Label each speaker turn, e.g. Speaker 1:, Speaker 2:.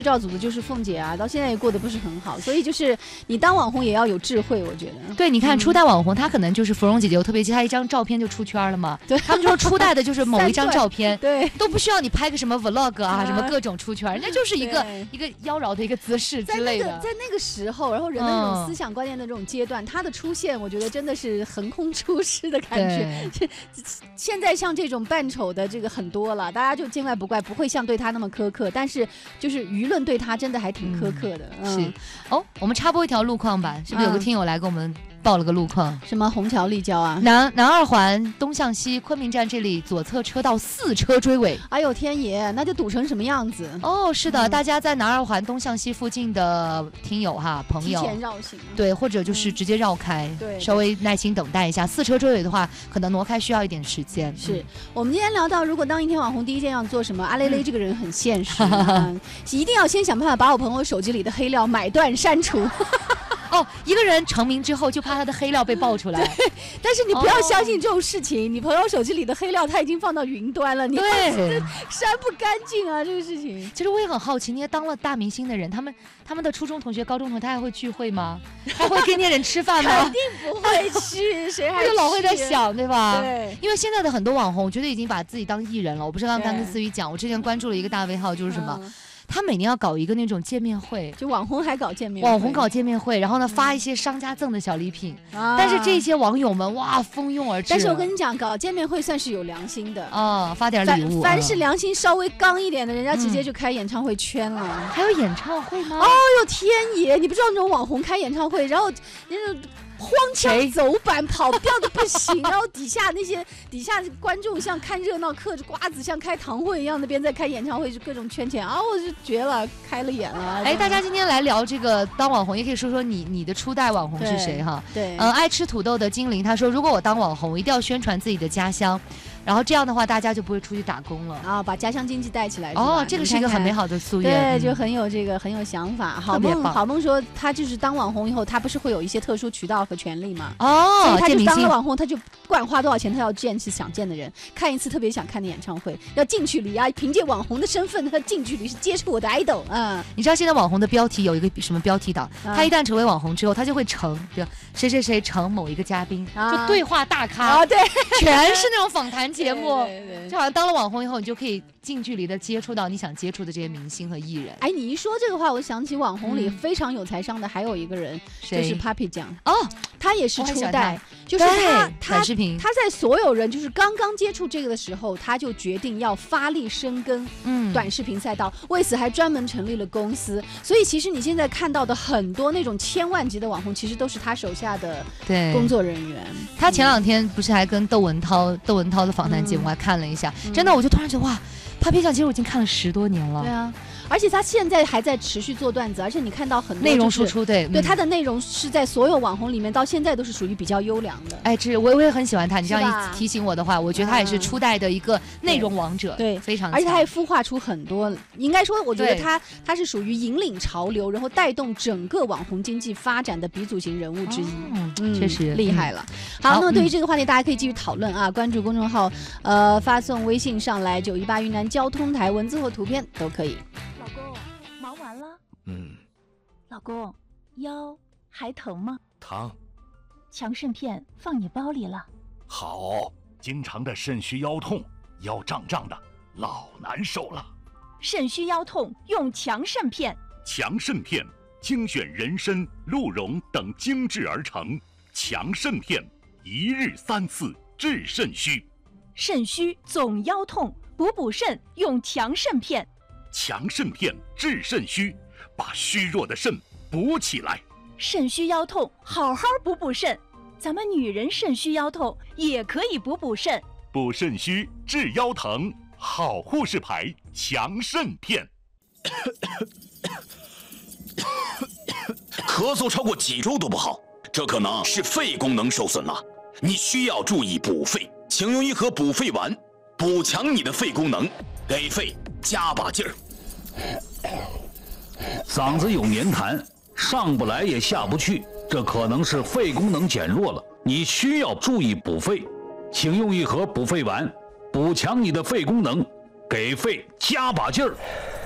Speaker 1: 赵祖的就是凤姐啊，到现在也过得不是很好，所以就是你当网红也要有智慧，我觉得。
Speaker 2: 对，你看初代网红，她可能就是芙蓉姐姐，我特别记得她一张照片就出圈了嘛。
Speaker 1: 对，
Speaker 2: 他们说初代的就是某一张照片，
Speaker 1: 对，
Speaker 2: 都不需要你拍个什么 vlog 啊，什么各种出圈，人家就是一个妖娆的一个姿势之类的。
Speaker 1: 在那个时候，然后人的那种思想观念的这种阶段，她的出现，我觉得真的是横空出世的感觉。现在像这种扮丑的这个很多了，大家就见怪不怪，不会像对她那么苛刻，但是就是舆论对她真的还挺苛刻的。
Speaker 2: 是哦，我们插播一条路况吧，是不是有个听友来给我们报了个路况？
Speaker 1: 什么虹桥立交啊？
Speaker 2: 南二环东向西昆明站这里左侧车道4车追尾。
Speaker 1: 哎呦天爷，那就堵成什么样子？
Speaker 2: 哦，是的，大家在南二环东向西附近的听友朋友，
Speaker 1: 提前绕行，
Speaker 2: 对，或者就是直接绕开，
Speaker 1: 对，
Speaker 2: 稍微耐心等待一下。4车追尾的话，可能挪开需要一点时间。
Speaker 1: 是我们今天聊到，如果当一天网红，第一件要做什么？阿蕾蕾这个人很现实，一定要先想办法把我朋友手机里的黑料买断删除。
Speaker 2: 哦，一个人成名之后，就怕他的黑料被爆出来。
Speaker 1: 对，但是你不要相信这种事情，你朋友手机里的黑料他已经放到云端了，你删不干净啊，这个事情。
Speaker 2: 其实我也很好奇，那些当了大明星的人，他们的初中同学、高中同学，他还会聚会吗？他会跟那些人吃饭吗？
Speaker 1: 肯定不会去，谁还去？
Speaker 2: 我就老会在想，对吧？
Speaker 1: 对，
Speaker 2: 因为现在的很多网红，我觉得已经把自己当艺人了。我不是刚刚跟思雨讲，我之前关注了一个大 V 号，就是什么。他每年要搞一个那种见面会，
Speaker 1: 就网红还搞见面会，
Speaker 2: 网红搞见面会，然后呢发一些商家赠的小礼品，但是这些网友们哇蜂拥而至。
Speaker 1: 但是我跟你讲，搞见面会算是有良心的
Speaker 2: 啊，发点礼物。
Speaker 1: 凡是良心稍微刚一点的，人家直接就开演唱会圈了。
Speaker 2: 还有演唱会吗？
Speaker 1: 哦呦天爷！你不知道那种网红开演唱会，然后那种荒腔走板，跑调的不行，然后底下观众像看热闹嗑着瓜子，像开堂会一样，那边在开演唱会，就各种圈钱啊，我就绝了，开了眼了。
Speaker 2: 哎，大家今天来聊这个当网红，也可以说说你的初代网红是谁哈？
Speaker 1: 对，
Speaker 2: 爱吃土豆的精灵他说，如果我当网红，我一定要宣传自己的家乡。然后这样的话，大家就不会出去打工了
Speaker 1: 啊，把家乡经济带起来。
Speaker 2: 哦，这个是一个很美好的夙愿，
Speaker 1: 对，就很有想法。好梦说，他就是当网红以后，他不是会有一些特殊渠道和权利吗？
Speaker 2: 哦，
Speaker 1: 所以他就当了网红，他就不管花多少钱，他要见次想见的人，看一次特别想看的演唱会，要近距离啊，凭借网红的身份，他近距离是接触我的 idol 啊。
Speaker 2: 你知道现在网红的标题有一个什么标题党？他一旦成为网红之后，他就会成谁谁谁成某一个嘉宾，就对话大咖
Speaker 1: 啊，对，
Speaker 2: 全是那种访谈节目。
Speaker 1: 对，
Speaker 2: 就好像当了网红以后，你就可以近距离的接触到你想接触的这些明星和艺人。
Speaker 1: 哎，你一说这个话，我想起网红里非常有财商的还有一个人，就是 Papi 酱
Speaker 2: 哦，
Speaker 1: 他也是初代，就是
Speaker 2: 短视频，
Speaker 1: 他在所有人就是刚刚接触这个的时候，他就决定要发力深耕短视频赛道，为此还专门成立了公司。所以其实你现在看到的很多那种千万级的网红，其实都是他手下的工作人员。
Speaker 2: 他前2天不是还跟窦文涛的访谈节目还看了一下，真的我就突然觉得哇，Papi酱其实我已经看了10多年了。
Speaker 1: 对啊。而且他现在还在持续做段子，而且你看到很多
Speaker 2: 内容输出，对
Speaker 1: 他的内容是在所有网红里面到现在都是属于比较优良的。
Speaker 2: 哎，我也很喜欢他。你这样一提醒我的话，我觉得他也是初代的一个内容王者，
Speaker 1: 对，
Speaker 2: 非常。
Speaker 1: 而且他还孵化出很多，应该说，我觉得他是属于引领潮流，然后带动整个网红经济发展的鼻祖型人物之一。
Speaker 2: 确实
Speaker 1: 厉害了。好，那么对于这个话题，大家可以继续讨论啊，关注公众号，发送微信上来918云南交通台，文字或图片都可以。
Speaker 3: 老公，忙完了？老公，腰还疼吗？
Speaker 4: 疼。
Speaker 3: 强肾片放你包里了。
Speaker 4: 好，经常的肾虚腰痛，腰胀胀的，老难受了。
Speaker 3: 肾虚腰痛用强肾片。
Speaker 4: 强肾片精选人参、鹿茸等精制而成，强肾片1日3次治肾虚。
Speaker 3: 肾虚总腰痛，补肾用强肾片。
Speaker 4: 强肾片治肾虚，把虚弱的肾补起来。
Speaker 3: 肾虚腰痛，好好补肾。咱们女人肾虚腰痛也可以补肾。
Speaker 4: 补肾虚治腰疼，好护士牌强肾片。
Speaker 5: 咳嗽超过几周都不好，这可能是肺功能受损了。你需要注意补肺，请用一盒补肺丸，补强你的肺功能，给肺加把劲儿。
Speaker 6: 嗓子有黏痰，上不来也下不去，这可能是肺功能减弱了。你需要注意补肺，请用一盒补肺丸，补强你的肺功能，给肺加把劲儿。